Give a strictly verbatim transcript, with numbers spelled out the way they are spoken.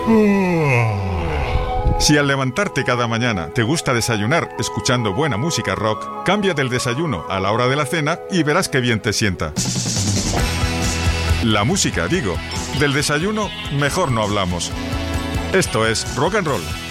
Si al levantarte cada mañana te gusta desayunar escuchando buena música rock, cambia del desayuno a la hora de la cena y verás qué bien te sienta. La música, digo. Del desayuno, mejor no hablamos. Esto es Rock and Roll.